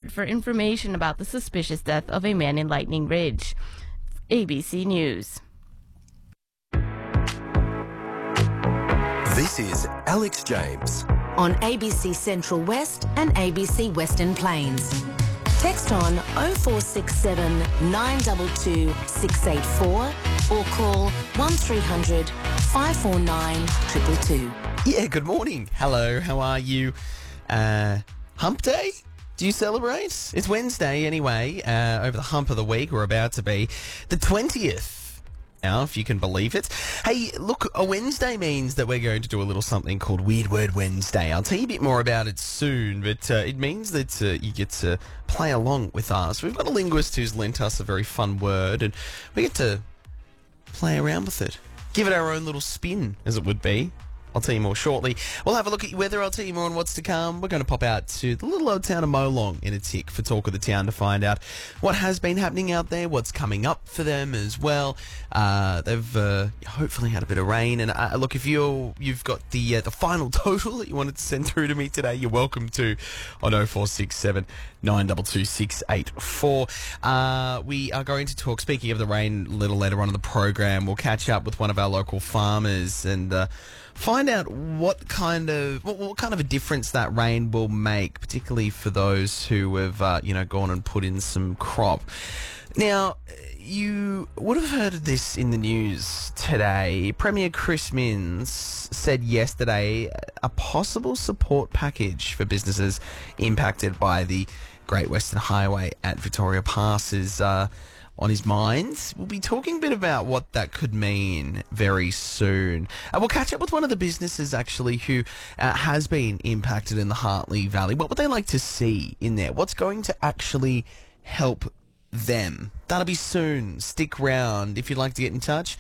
alert for information about the suspicious death of a man in Lightning Ridge. ABC News. This is Alex James on ABC Central West and ABC Western Plains. Text on 0467 922 684 or call 1300 549 222. Yeah, good morning. Hello, how are you? Hump Day? Do you celebrate? It's Wednesday anyway, over the hump of the week. We're about to be the 20th. Now, if you can believe it. Hey, look, a Wednesday means that we're going to do a little something called Weird Word Wednesday. I'll tell you a bit more about it soon, but it means that you get to play along with us. We've got a linguist who's lent us a very fun word, and we get to play around with it. Give it our own little spin, as it would be. I'll tell you more shortly. We'll have a look at your weather. I'll tell you more on what's to come. We're going to pop out to the little old town of Molong in a tick for Talk of the Town to find out what has been happening out there, what's coming up for them as well. They've hopefully had a bit of rain. And look, if you've got the final total that you wanted to send through to me today, you're welcome to on 0467 922 684. We are going to talk, speaking of the rain, a little later on in the program. We'll catch up with one of our local farmers and find out what kind of a difference that rain will make, particularly for those who have gone and put in some crop. Now, you would have heard of this in the news today. Premier Chris Minns said yesterday a possible support package for businesses impacted by the Great Western Highway at Victoria Pass is on his mind. We'll be talking a bit about what that could mean very soon. We'll catch up with one of the businesses actually who has been impacted in the Hartley Valley. What would they like to see in there? What's going to actually help them? That'll be soon. Stick round. If you'd like to get in touch,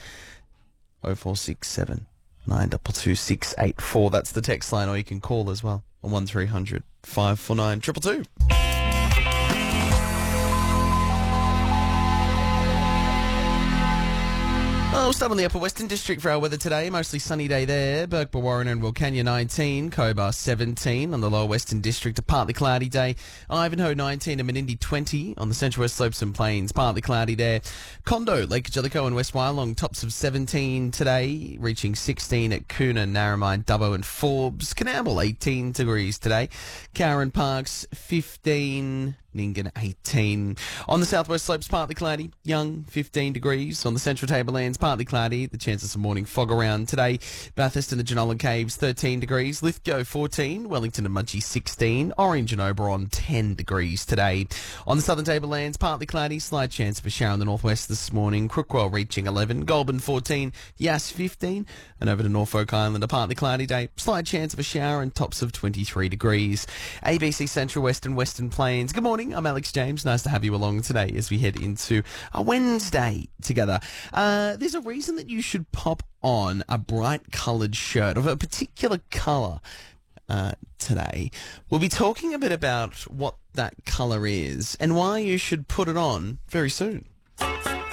0467 922 684. That's the text line, or you can call as well on 1300 549 222. We'll start on the Upper Western District for our weather today. Mostly sunny day there. Burkeball, Warren and Wilcannia 19. Cobar 17. On the Lower Western District, a partly cloudy day. Ivanhoe 19 and Menindee 20. On the Central West Slopes and Plains, partly cloudy there. Condo, Lake Jellicoe and West Wyalong, tops of 17 today. Reaching 16 at Coona, Narromine, Dubbo and Forbes. Canamble 18 degrees today. Cowran Parks 15. Nyngan 18. On the southwest slopes, partly cloudy. Young 15 degrees. On the central tablelands, partly cloudy. The chance of some morning fog around today. Bathurst and the Jenolan Caves 13 degrees. Lithgow 14. Wellington and Mudgee 16. Orange and Oberon 10 degrees today. On the southern tablelands, partly cloudy. Slight chance of a shower in the northwest this morning. Crookwell reaching 11. Goulburn 14. Yass 15. And over to Norfolk Island, a partly cloudy day. Slight chance of a shower and tops of 23 degrees. ABC Central West and Western Plains. Good morning. I'm Alex James. Nice to have you along today as we head into a Wednesday together. There's a reason that you should pop on a bright coloured shirt of a particular colour today. We'll be talking a bit about what that colour is and why you should put it on very soon.